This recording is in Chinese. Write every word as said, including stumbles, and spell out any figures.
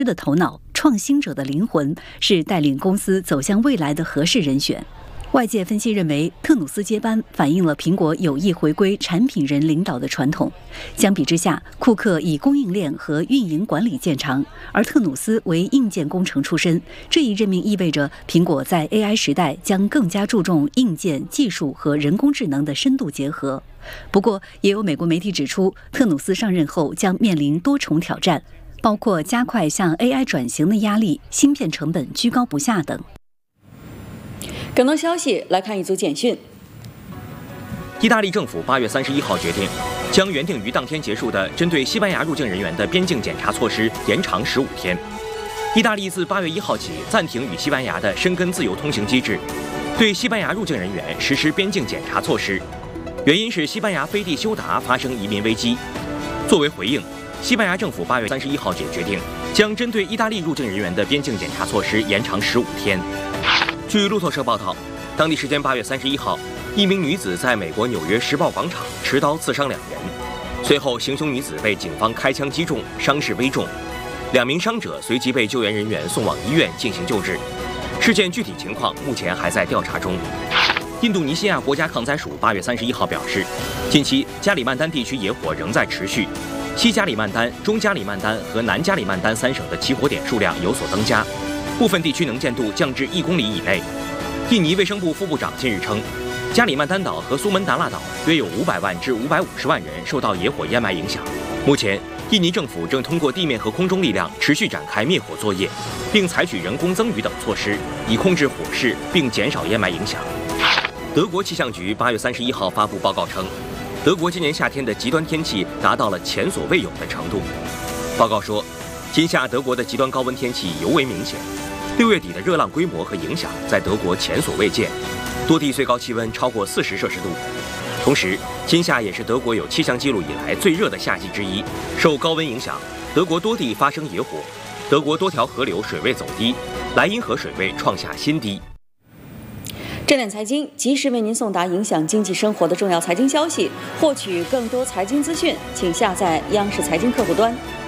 的头脑、创新者的灵魂，是带领公司走向未来的合适人选。外界分析认为，特努斯接班反映了苹果有意回归产品人领导的传统。相比之下，库克以供应链和运营管理见长，而特努斯为硬件工程出身。这一任命意味着苹果在 A I 时代将更加注重硬件技术和人工智能的深度结合。不过，也有美国媒体指出，特努斯上任后将面临多重挑战，包括加快向 A I 转型的压力、芯片成本居高不下等。 更多消息来看一组简讯。 意大利政府八月三十一号决定，将原定于当天结束的针对西班牙入境人员的边境检查措施延长十五天。意大利自八月一号起暂停与西班牙的申根自由通行机制，对西班牙入境人员实施边境检查措施。原因是西班牙飞地休达发生移民危机。作为回应，西班牙政府八月三十一号也决定，将针对意大利入境人员的边境检查措施延长十五天。据路透社报道，当地时间八月三十一号，一名女子在美国纽约时报广场持刀刺伤两人，随后行凶女子被警方开枪击中，伤势危重。两名伤者随即被救援人员送往医院进行救治。事件具体情况目前还在调查中。印度尼西亚国家抗灾署八月三十一号表示，近期加里曼丹地区野火仍在持续，西加里曼丹、中加里曼丹和南加里曼丹三省的起火点数量有所增加。部分地区能见度降至一公里以内。印尼卫生部副部长近日称，加里曼丹岛和苏门答腊岛约有五百万至五百五十万人受到野火烟霾影响。目前，印尼政府正通过地面和空中力量持续展开灭火作业，并采取人工增雨等措施，以控制火势并减少烟霾影响。德国气象局八月三十一号发布报告称，德国今年夏天的极端天气达到了前所未有的程度。报告说，今夏德国的极端高温天气尤为明显。六月底的热浪规模和影响在德国前所未见，多地最高气温超过四十摄氏度。同时，今夏也是德国有气象记录以来最热的夏季之一。受高温影响，德国多地发生野火，德国多条河流水位走低，莱茵河水位创下新低。 正点财经及时为您送达影响经济生活的重要财经消息。获取更多财经资讯，请下载央视财经客户端。